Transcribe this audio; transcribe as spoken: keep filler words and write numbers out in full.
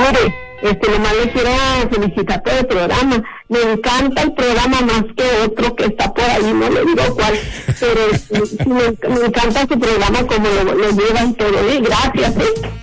mire, este, nomás le quiero felicitar por el programa. Me encanta el programa más que otro que está por ahí, no le digo cuál, pero me, me encanta su programa como lo, lo llevan todo. ¿Eh? Gracias, ¿eh?